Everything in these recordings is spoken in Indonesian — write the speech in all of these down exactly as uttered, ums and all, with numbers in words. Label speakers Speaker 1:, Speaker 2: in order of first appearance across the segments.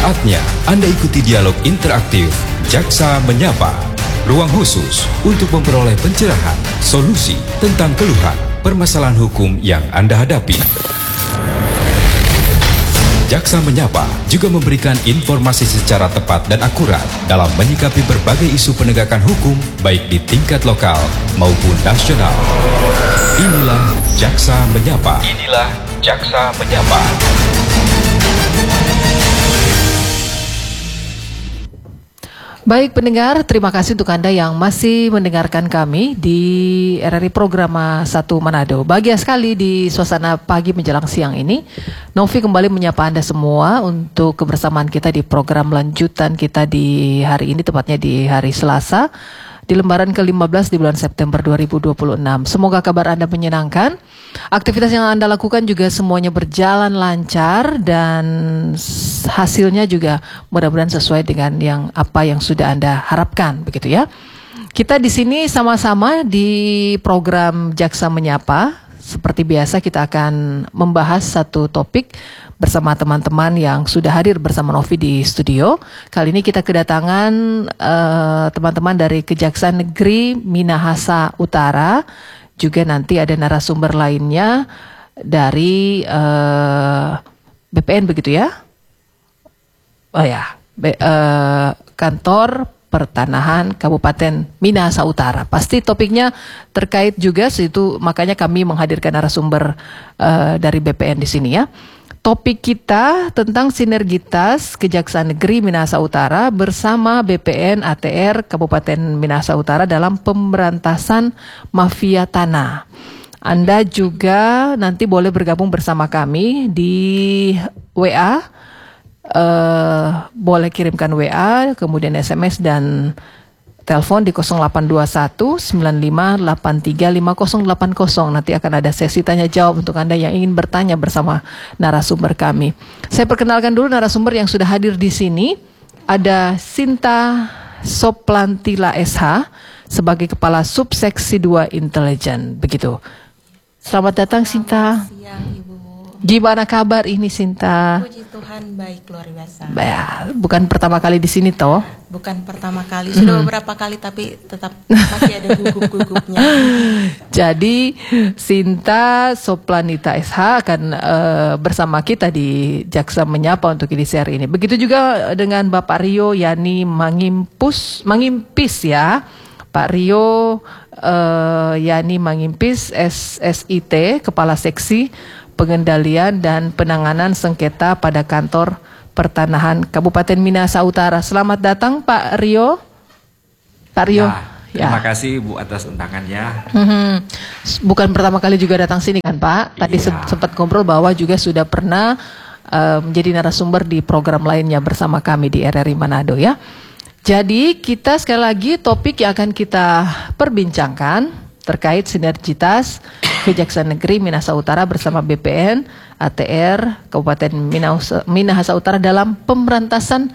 Speaker 1: Saatnya Anda ikuti dialog interaktif Jaksa Menyapa. Ruang khusus untuk memperoleh pencerahan, solusi tentang keluhan, permasalahan hukum yang Anda hadapi. Jaksa Menyapa juga memberikan informasi secara tepat dan akurat dalam menyikapi berbagai isu penegakan hukum baik di tingkat lokal maupun nasional. Inilah Jaksa Menyapa. Inilah Jaksa Menyapa.
Speaker 2: Baik pendengar, terima kasih untuk Anda yang masih mendengarkan kami di R R I Programa satu Manado. Bahagia sekali di suasana pagi menjelang siang ini, Novi kembali menyapa Anda semua untuk kebersamaan kita di program lanjutan kita di hari ini, tepatnya di hari Selasa, di lembaran ke lima belas di bulan September dua ribu dua puluh enam. Semoga kabar Anda menyenangkan, aktivitas yang Anda lakukan juga semuanya berjalan lancar dan hasilnya juga mudah-mudahan sesuai dengan yang apa yang sudah Anda harapkan, begitu ya. Kita di sini sama-sama di program Jaksa Menyapa. Seperti biasa kita akan membahas satu topik bersama teman-teman yang sudah hadir bersama Novi di studio. Kali ini kita kedatangan uh, teman-teman dari Kejaksaan Negeri Minahasa Utara. Juga nanti ada narasumber lainnya dari uh, B P N, begitu ya? Oh ya, B, uh, kantor Pertanahan Kabupaten Minahasa Utara. Pasti topiknya terkait juga, situ makanya kami menghadirkan narasumber uh, dari B P N di sini ya. Topik kita tentang sinergitas Kejaksaan Negeri Minahasa Utara bersama B P N A T R Kabupaten Minahasa Utara dalam pemberantasan mafia tanah. Anda juga nanti boleh bergabung bersama kami di W A. Uh, boleh kirimkan W A, kemudian S M S dan telepon di nol delapan dua satu sembilan lima delapan tiga lima nol delapan nol. Nanti akan ada sesi tanya jawab untuk Anda yang ingin bertanya bersama narasumber kami. Saya perkenalkan dulu narasumber yang sudah hadir di sini. Ada Sinta Soplantila S H sebagai Kepala Subseksi dua Intelijen, begitu. Selamat datang Sinta.
Speaker 3: Selamat siang Ibu.
Speaker 2: Gimana kabar ini Sinta?
Speaker 3: Puji Tuhan baik, luar biasa.
Speaker 2: Bah, bukan pertama kali di sini toh?
Speaker 3: Bukan pertama kali, sudah hmm. beberapa kali tapi tetap masih ada gugup-gugupnya.
Speaker 2: Jadi Sinta Soplanita S H akan uh, bersama kita di Jaksa Menyapa untuk edisi hari ini. Begitu juga dengan Bapak Rio Yani Mangimpus, Mangimpis ya. Pak Rio uh, Yani Mangimpis S S I T, Kepala Seksi Pengendalian dan Penanganan Sengketa pada Kantor Pertanahan Kabupaten Minahasa Utara. Selamat datang Pak Rio. Pak Rio.
Speaker 4: Ya, terima ya. kasih Bu atas undangannya.
Speaker 2: Hmm, bukan pertama kali juga datang sini kan Pak? Tadi ya. sempat ngobrol bahwa juga sudah pernah uh, menjadi narasumber di program lainnya bersama kami di R R I Manado ya. Jadi kita sekali lagi topik yang akan kita perbincangkan terkait sinergitas Kejaksaan Negeri Minahasa Utara bersama B P N A T R Kabupaten Minahasa, Minahasa Utara dalam pemberantasan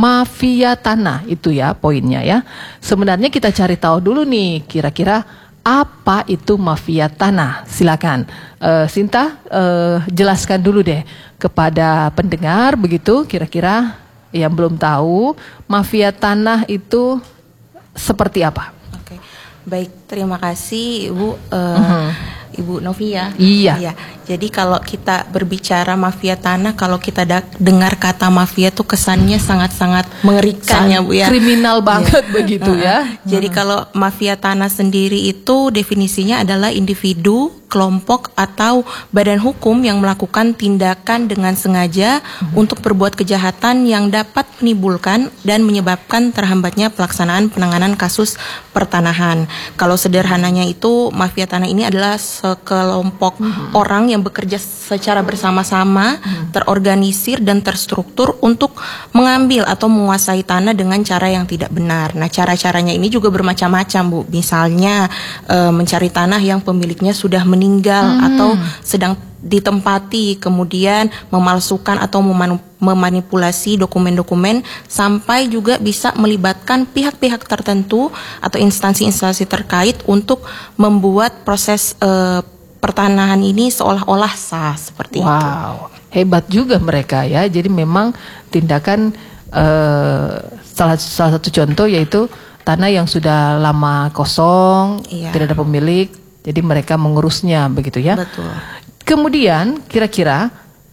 Speaker 2: mafia tanah. Itu ya poinnya ya. Sebenarnya kita cari tahu dulu nih kira-kira apa itu mafia tanah. Silakan uh, Sinta uh, jelaskan dulu deh kepada pendengar begitu kira-kira yang belum tahu mafia tanah itu seperti apa.
Speaker 3: Oke, baik, terima kasih Ibu. Uh, uh-huh. Ibu Novia.
Speaker 2: Iya.
Speaker 3: Iya. Jadi kalau kita berbicara mafia tanah, kalau kita da- dengar kata mafia tuh kesannya sangat-sangat mengerikan ya Bu ya.
Speaker 2: Kriminal banget ya. Begitu ya.
Speaker 3: Jadi hmm. kalau mafia tanah sendiri itu definisinya adalah individu, kelompok atau badan hukum yang melakukan tindakan dengan sengaja hmm. untuk berbuat kejahatan yang dapat menimbulkan dan menyebabkan terhambatnya pelaksanaan penanganan kasus pertanahan. Kalau sederhananya itu mafia tanah ini adalah sekelompok hmm. orang yang bekerja secara bersama-sama, hmm. terorganisir dan terstruktur untuk mengambil atau menguasai tanah dengan cara yang tidak benar. Nah, cara-caranya ini juga bermacam-macam, Bu. Misalnya e, mencari tanah yang pemiliknya sudah meninggal hmm. atau sedang ditempati, kemudian memalsukan atau memanipulasi dokumen-dokumen sampai juga bisa melibatkan pihak-pihak tertentu atau instansi-instansi terkait untuk membuat proses e, pertanahan ini seolah-olah sah seperti
Speaker 2: wow.
Speaker 3: itu.
Speaker 2: Wow, hebat juga mereka ya. Jadi memang tindakan uh, salah salah satu contoh yaitu tanah yang sudah lama kosong, iya. tidak ada pemilik, jadi mereka mengurusnya begitu ya.
Speaker 3: Betul.
Speaker 2: Kemudian kira-kira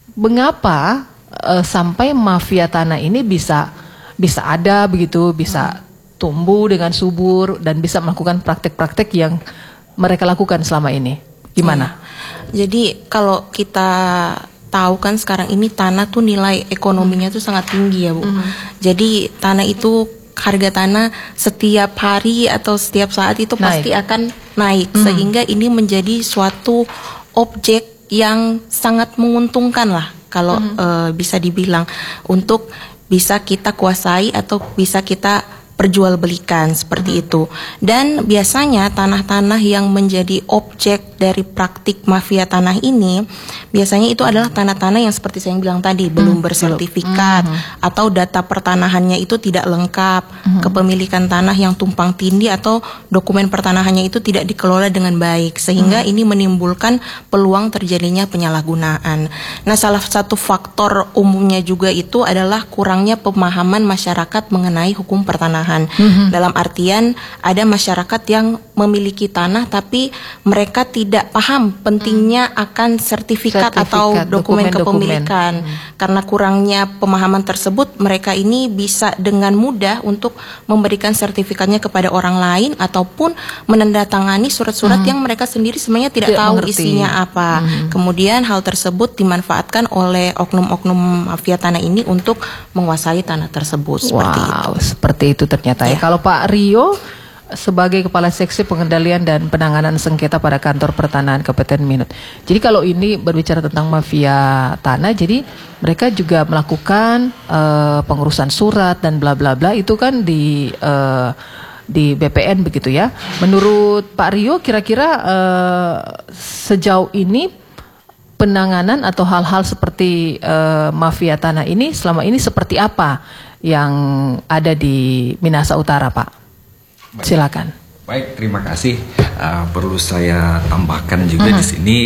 Speaker 2: mengapa uh, sampai mafia tanah ini bisa bisa ada begitu, bisa hmm. tumbuh dengan subur dan bisa melakukan praktek-praktek yang mereka lakukan selama ini? Gimana?
Speaker 3: Iya. Jadi kalau kita tahu kan sekarang ini tanah tuh nilai ekonominya tuh sangat tinggi ya Bu. Hmm. Jadi tanah itu, harga tanah setiap hari atau setiap saat itu naik. Pasti akan naik. Hmm. Sehingga ini menjadi suatu objek yang sangat menguntungkan lah kalau hmm. uh, bisa dibilang untuk bisa kita kuasai atau bisa kita perjualbelikan seperti hmm. itu. Dan biasanya tanah-tanah yang menjadi objek dari praktik mafia tanah ini biasanya itu adalah tanah-tanah yang seperti saya bilang tadi hmm. belum bersertifikat hmm. atau data pertanahannya itu tidak lengkap, hmm. kepemilikan tanah yang tumpang tindih atau dokumen pertanahannya itu tidak dikelola dengan baik sehingga hmm. ini menimbulkan peluang terjadinya penyalahgunaan. Nah, salah satu faktor umumnya juga itu adalah kurangnya pemahaman masyarakat mengenai hukum pertanahan. Mm-hmm. Dalam artian ada masyarakat yang memiliki tanah tapi mereka tidak paham pentingnya akan sertifikat, sertifikat atau dokumen, dokumen kepemilikan. Mm. Karena kurangnya pemahaman tersebut, mereka ini bisa dengan mudah untuk memberikan sertifikatnya kepada orang lain ataupun menandatangani surat-surat mm. yang mereka sendiri sebenarnya tidak, tidak tahu mengerti. Isinya apa. Mm. Kemudian hal tersebut dimanfaatkan oleh oknum-oknum mafia tanah ini untuk menguasai tanah tersebut. Seperti
Speaker 2: wow,
Speaker 3: itu.
Speaker 2: Seperti itu ternyata ya. ya. Kalau Pak Rio sebagai Kepala Seksi Pengendalian dan Penanganan Sengketa pada Kantor Pertanahan Kabupaten Minut. Jadi kalau ini berbicara tentang mafia tanah, jadi mereka juga melakukan uh, pengurusan surat dan bla bla bla itu kan di uh, di B P N begitu ya. Menurut Pak Rio kira-kira uh, sejauh ini penanganan atau hal-hal seperti uh, mafia tanah ini selama ini seperti apa yang ada di Minahasa Utara, Pak? Baik. Silakan.
Speaker 4: Baik, terima kasih. Uh, perlu saya tambahkan juga uh-huh. di sini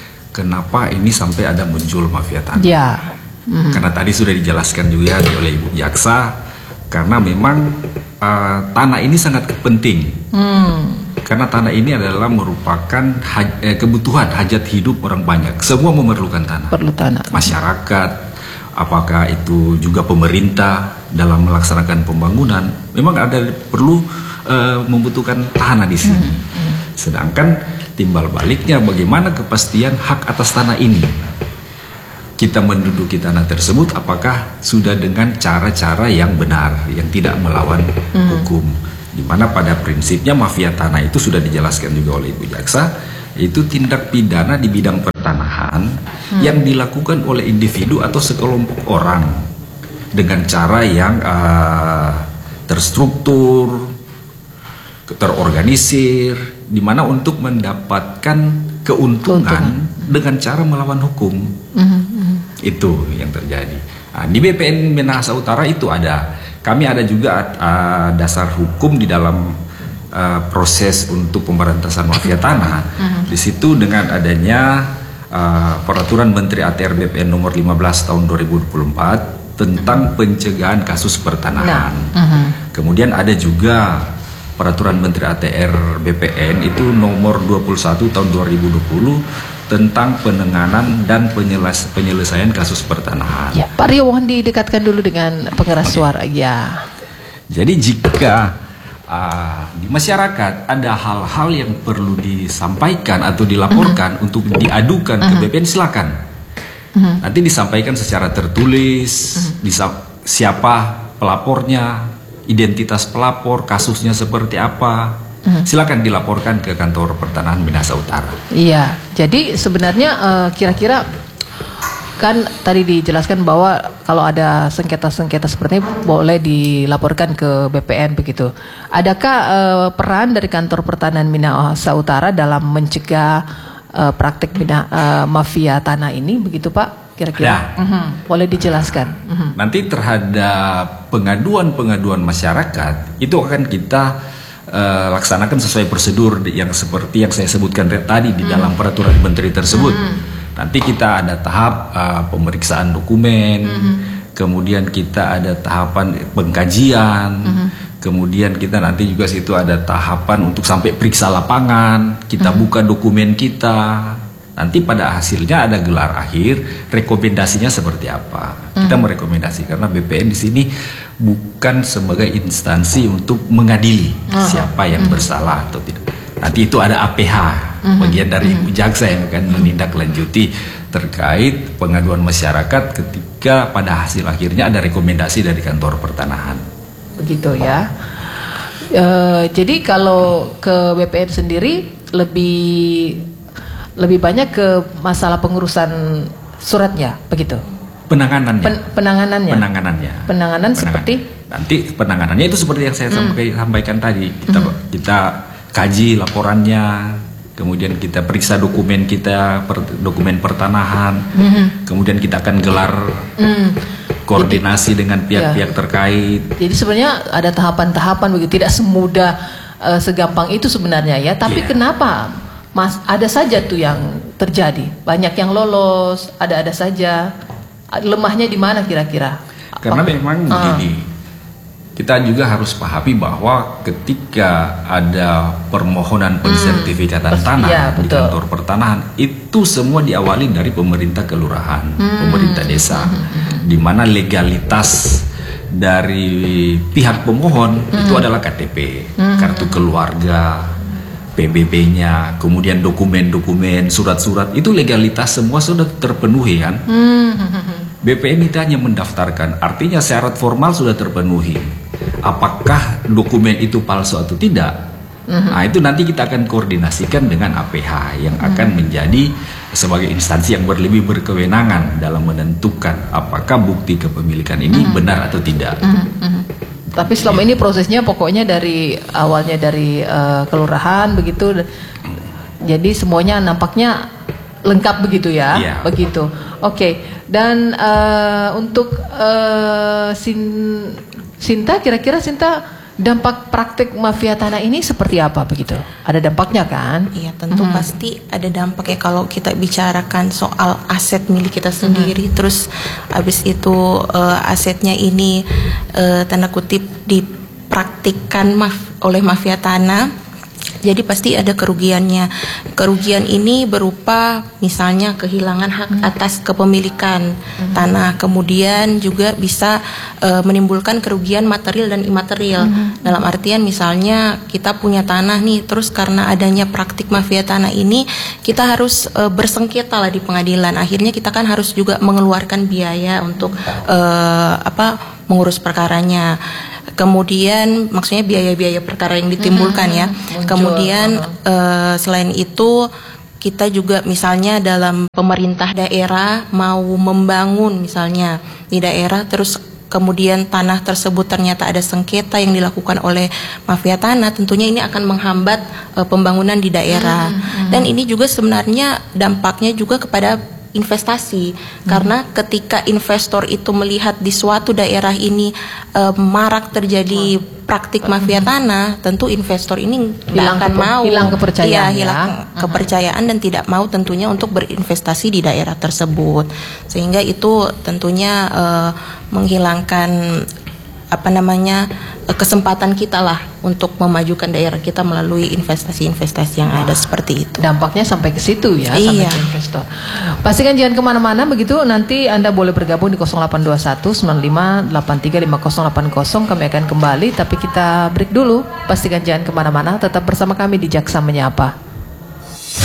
Speaker 4: kenapa ini sampai ada muncul mafia tanah. Ya. Uh-huh. Karena tadi sudah dijelaskan juga oleh Ibu Jaksa, karena memang uh, tanah ini sangat penting. Hmm. Karena tanah ini adalah merupakan haj- eh, kebutuhan hajat hidup orang banyak. Semua memerlukan tanah.
Speaker 2: Perlu tanah.
Speaker 4: Masyarakat, apakah itu juga pemerintah dalam melaksanakan pembangunan, memang ada perlu uh, membutuhkan tanah di sini. Hmm, hmm. Sedangkan timbal baliknya bagaimana kepastian hak atas tanah ini? Kita menduduki tanah tersebut apakah sudah dengan cara-cara yang benar, yang tidak melawan hmm. hukum? Di mana pada prinsipnya mafia tanah itu sudah dijelaskan juga oleh Ibu Jaksa, itu tindak pidana di bidang pertanahan hmm. yang dilakukan oleh individu atau sekelompok orang dengan cara yang uh, terstruktur, terorganisir, di mana untuk mendapatkan keuntungan, keuntungan dengan cara melawan hukum. Mm-hmm. Itu yang terjadi. Nah, di B P N Minahasa Utara itu ada. Kami ada juga uh, dasar hukum di dalam uh, proses untuk pemberantasan mafia tanah. Mm-hmm. Di situ dengan adanya uh, peraturan Menteri A T R B P N nomor lima belas tahun dua ribu dua puluh empat tentang pencegahan kasus pertanahan. Nah. Mm-hmm. Kemudian ada juga peraturan Menteri A T R B P N itu nomor dua puluh satu tahun dua ribu dua puluh tentang penanganan dan penyeles- penyelesaian kasus pertanahan.
Speaker 2: Ya, Pak Rio, mohon didekatkan dulu dengan pengeras okay. suara. Ya.
Speaker 4: Jadi jika uh, di masyarakat ada hal-hal yang perlu disampaikan atau dilaporkan uh-huh. untuk diadukan uh-huh. ke B P N, silakan. Uh-huh. Nanti disampaikan secara tertulis, uh-huh. disa- siapa pelapornya, identitas pelapor, kasusnya seperti apa. Hmm. Silakan dilaporkan ke Kantor Pertanahan Minahasa Utara.
Speaker 2: Iya, jadi sebenarnya uh, kira-kira kan tadi dijelaskan bahwa kalau ada sengketa-sengketa seperti ini boleh dilaporkan ke B P N begitu. Adakah uh, peran dari Kantor Pertanahan Minahasa Utara dalam mencegah uh, praktik mina, uh, mafia tanah ini begitu, Pak? Kira-kira ya. uh-huh. boleh dijelaskan. Uh-huh.
Speaker 4: Nanti terhadap pengaduan-pengaduan masyarakat itu akan kita uh, laksanakan sesuai prosedur yang seperti yang saya sebutkan tadi di uh-huh. dalam peraturan menteri tersebut. Uh-huh. Nanti kita ada tahap uh, pemeriksaan dokumen, mm-hmm. kemudian kita ada tahapan pengkajian, mm-hmm. kemudian kita nanti juga situ ada tahapan untuk sampai periksa lapangan, kita mm-hmm. buka dokumen kita. Nanti pada hasilnya ada gelar akhir, rekomendasinya seperti apa. Mm-hmm. Kita merekomendasi karena B P N di sini bukan sebagai instansi untuk mengadili uh-huh. siapa yang mm-hmm. bersalah atau tidak. Nanti itu ada A P H, mm-hmm. bagian dari mm-hmm. jaksa yang akan menindaklanjuti terkait pengaduan masyarakat ketika pada hasil akhirnya ada rekomendasi dari kantor pertanahan.
Speaker 2: Begitu ya. E, jadi kalau ke B P N sendiri lebih lebih banyak ke masalah pengurusan suratnya, begitu.
Speaker 4: Penanganannya.
Speaker 2: Pen, penanganannya.
Speaker 4: Penanganannya.
Speaker 2: Penanganan seperti
Speaker 4: nanti penanganannya itu seperti yang saya hmm. sampaikan tadi. Kita hmm. kita kaji laporannya, kemudian kita periksa dokumen kita, per, dokumen pertanahan, hmm. kemudian kita akan gelar hmm. koordinasi jadi, dengan pihak-pihak ya. terkait. Jadi
Speaker 2: sebenarnya ada tahapan-tahapan begitu, tidak semudah uh, segampang itu sebenarnya ya. Tapi yeah. kenapa? Mas, ada saja tuh yang terjadi. Banyak yang lolos, ada-ada saja. Lemahnya di mana kira-kira?
Speaker 4: Karena Apa? memang uh. begini, kita juga harus pahami bahwa ketika ada permohonan pensertifikatan hmm. tanah ya, di kantor pertanahan, itu semua diawali dari pemerintah kelurahan, hmm. pemerintah desa, hmm. di mana legalitas dari pihak pemohon hmm. itu adalah K T P, hmm. kartu keluarga, P B B-nya, kemudian dokumen-dokumen, surat-surat, itu legalitas semua sudah terpenuhi kan. Hmm. B P N itu hanya mendaftarkan, artinya syarat formal sudah terpenuhi. Apakah dokumen itu palsu atau tidak? Hmm. Nah itu nanti kita akan koordinasikan dengan A P H yang akan hmm. menjadi sebagai instansi yang berlebih berkewenangan dalam menentukan apakah bukti kepemilikan ini hmm. benar atau tidak. Hmm. Hmm.
Speaker 2: Tapi selama ini prosesnya pokoknya dari awalnya dari uh, kelurahan begitu, jadi semuanya nampaknya lengkap begitu ya, yeah. begitu. Oke, okay. Dan uh, untuk uh, Sin Sinta, kira-kira Sinta dampak praktik mafia tanah ini seperti apa begitu? Ada dampaknya kan?
Speaker 3: Iya, tentu hmm. pasti ada dampaknya kalau kita bicarakan soal aset milik kita sendiri, hmm. terus habis itu uh, asetnya ini uh, tanda kutip dipraktikkan maf oleh mafia tanah. Jadi pasti ada kerugiannya. Kerugian ini berupa misalnya kehilangan hak hmm. atas kepemilikan hmm. tanah, kemudian juga bisa uh, menimbulkan kerugian material dan imaterial. Hmm. Dalam artian misalnya kita punya tanah nih, terus karena adanya praktik mafia tanah ini kita harus uh, bersengketa lah di pengadilan. Akhirnya kita kan harus juga mengeluarkan biaya untuk uh, apa mengurus perkaranya. Kemudian maksudnya biaya-biaya perkara yang ditimbulkan hmm, ya. Muncul. Kemudian uh, selain itu kita juga misalnya dalam pemerintah daerah mau membangun misalnya di daerah, terus kemudian tanah tersebut ternyata ada sengketa yang dilakukan oleh mafia tanah, tentunya ini akan menghambat uh, pembangunan di daerah. Hmm, hmm. Dan ini juga sebenarnya dampaknya juga kepada investasi, hmm. karena ketika investor itu melihat di suatu daerah ini uh, marak terjadi hmm. praktik mafia tanah, tentu investor ini
Speaker 2: hilang
Speaker 3: akan mau
Speaker 2: hilang kepercayaan,
Speaker 3: ya, hilang
Speaker 2: ya.
Speaker 3: kepercayaan dan tidak mau tentunya untuk berinvestasi di daerah tersebut, sehingga itu tentunya uh, menghilangkan apa namanya kesempatan kita lah untuk memajukan daerah kita melalui investasi-investasi yang ada seperti itu.
Speaker 2: Dampaknya sampai ke situ ya,
Speaker 3: iya.
Speaker 2: sampai ke investor. Pastikan jangan kemana-mana begitu. Nanti Anda boleh bergabung di nol delapan dua satu sembilan lima delapan tiga lima nol delapan nol. Kami akan kembali, tapi kita break dulu. Pastikan jangan kemana-mana, tetap bersama kami di Jaksa Menyapa.